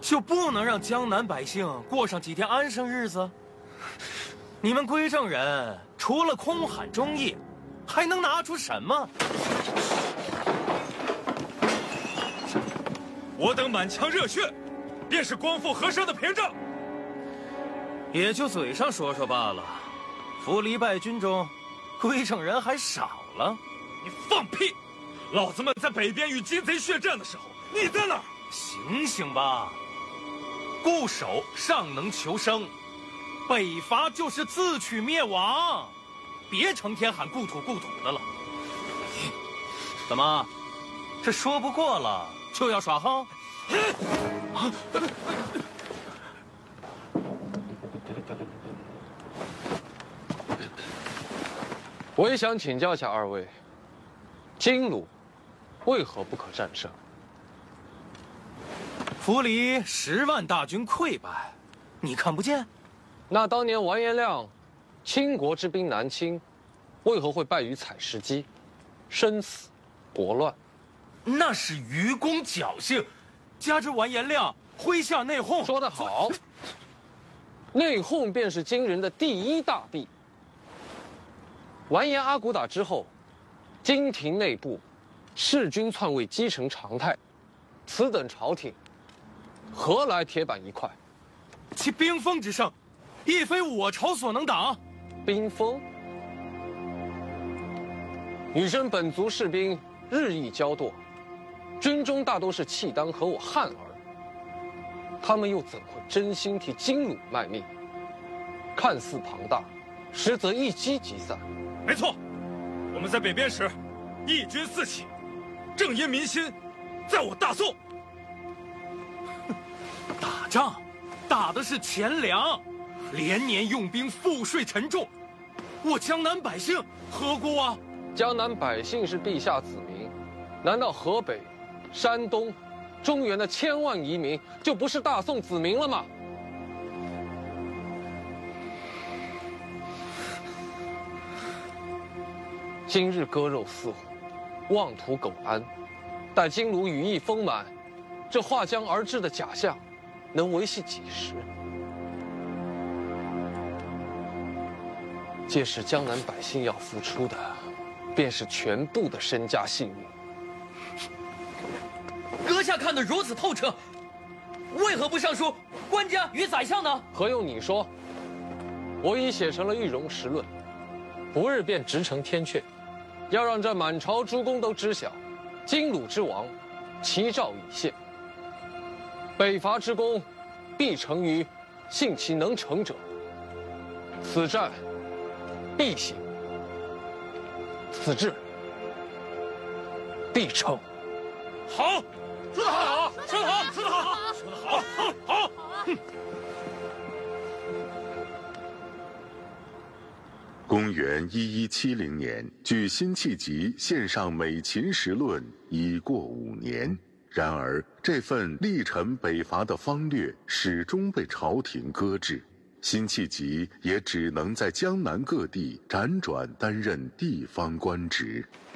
就不能让江南百姓过上几天安生日子？你们归正人除了空喊忠义，还能拿出什么？ 我等满腔热血，便是光复河山的凭证。 也就嘴上说说罢了。扶离败军中，归正人还少了。 你放屁！老子们在北边与金贼血战的时候，你在哪儿？ 醒醒吧！固守尚能求生，北伐就是自取灭亡。别成天喊故土故土的了。怎么，这说不过了就要耍横？ 我也想请教一下二位，金鲁为何不可战胜？ 扶离10万大军溃败，你看不见？ 那当年完颜亮倾国之兵南侵，为何会败于采石矶，生死国乱？ 那是愚公侥幸，加之完颜亮麾下内讧。 说得好，内讧便是金人的第一大弊。完颜阿骨打之后，金廷内部弑君篡位积成常态，此等朝廷何来铁板一块？ 其兵锋之盛，亦非我朝所能挡。 兵锋，女真本族士兵日益骄惰，军中大都是契丹和我汉儿，他们又怎会真心替金鲁卖命？看似庞大，实则一击即散。 没错，我们在北边时，义军四起，正因民心，在我大宋。 打仗，打的是钱粮，连年用兵，赋税沉重，我江南百姓何辜啊？ 江南百姓是陛下子民，难道河北、山东、中原的千万移民就不是大宋子民了吗？今日割肉似虎，妄图苟安，待金鲁羽翼丰满，这划江而治的假象，能维系几时？届时江南百姓要付出的，便是全部的身家性命。 阁下看得如此透彻，为何不上书官家与宰相呢？ 何用你说？我已写成了《玉容实论》，不日便直呈天阙，要让这满朝诸公都知晓，金鲁之亡，其兆已现。北伐之功，必成于信其能成者。此战必行，此志必成。 好，说得好，说得好，说得好，说得好，好。 公元1170年，距辛弃疾献上《美秦时论》已过5年，然而这份力陈北伐的方略始终被朝廷搁置，辛弃疾也只能在江南各地辗转担任地方官职。